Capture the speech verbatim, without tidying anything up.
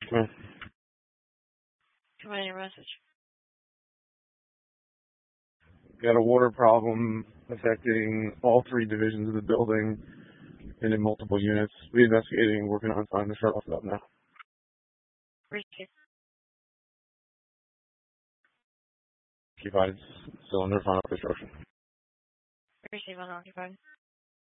Yeah. Come on, your message. Got a water problem affecting all three divisions of the building and in multiple units. We're investigating, working on finding the shut off valve now. Receive. Occupied cylinder final construction. Receive unoccupied.